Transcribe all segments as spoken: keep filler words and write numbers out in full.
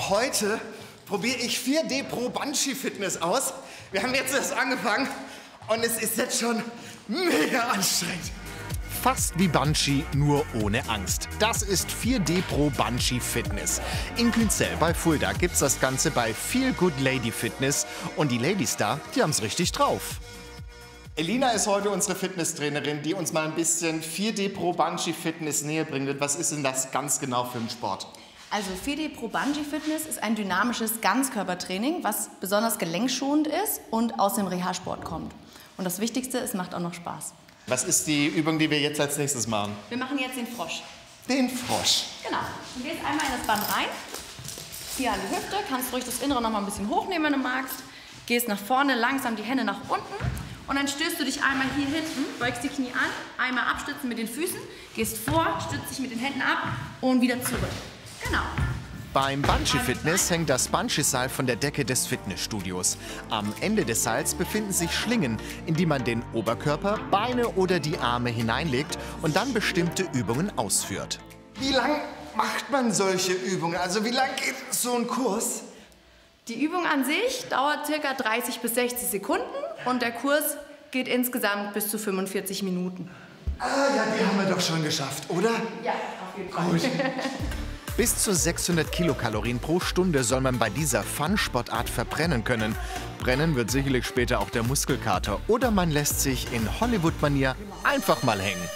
Heute probiere ich vier D Pro Bungee Fitness aus. Wir haben jetzt erst angefangen und es ist jetzt schon mega anstrengend. Fast wie Bungee, nur ohne Angst. Das ist vier D Pro Bungee Fitness. In Künzell bei Fulda gibt's das Ganze bei Feel Good Lady Fitness. Und die Ladies da, die haben's richtig drauf. Elina ist heute unsere Fitnesstrainerin, die uns mal ein bisschen vier D Pro Bungee Fitness näher bringen wird. Was ist denn das ganz genau für ein Sport? Also vier D Pro Bungee Fitness ist ein dynamisches Ganzkörpertraining, was besonders gelenkschonend ist und aus dem Reha-Sport kommt. Und das Wichtigste, es macht auch noch Spaß. Was ist die Übung, die wir jetzt als nächstes machen? Wir machen jetzt den Frosch. Den Frosch. Genau. Du gehst einmal in das Band rein, hier an die Hüfte, kannst ruhig das Innere noch mal ein bisschen hochnehmen, wenn du magst. Gehst nach vorne, langsam die Hände nach unten und dann stößt du dich einmal hier hinten, beugst die Knie an, einmal abstützen mit den Füßen, gehst vor, stützt dich mit den Händen ab und wieder zurück. Genau. Beim Bungee Fitness hängt das Bungee-Seil von der Decke des Fitnessstudios. Am Ende des Seils befinden sich Schlingen, in die man den Oberkörper, Beine oder die Arme hineinlegt und dann bestimmte Übungen ausführt. Wie lang macht man solche Übungen? Also wie lang geht so ein Kurs? Die Übung an sich dauert ca. dreißig bis sechzig Sekunden und der Kurs geht insgesamt bis zu fünfundvierzig Minuten. Ah ja, die haben wir doch schon geschafft, oder? Ja, auf jeden Fall. Gut. Bis zu sechshundert Kilokalorien pro Stunde soll man bei dieser Fun-Sportart verbrennen können. Brennen wird sicherlich später auch der Muskelkater. Oder man lässt sich in Hollywood-Manier einfach mal hängen.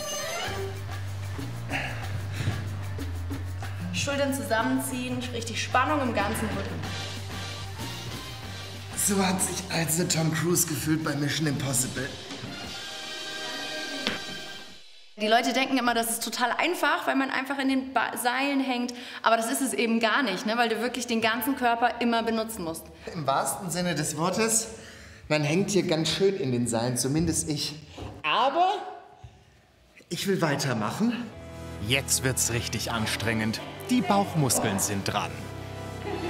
Schultern zusammenziehen, richtig Spannung im ganzen Rücken. So hat sich also Tom Cruise gefühlt bei Mission Impossible. Die Leute denken immer, das ist total einfach, weil man einfach in den ba Seilen hängt. Aber das ist es eben gar nicht, ne? Weil du wirklich den ganzen Körper immer benutzen musst. Im wahrsten Sinne des Wortes, man hängt hier ganz schön in den Seilen, zumindest ich. Aber ich will weitermachen. Jetzt wird's richtig anstrengend. Die Bauchmuskeln sind dran.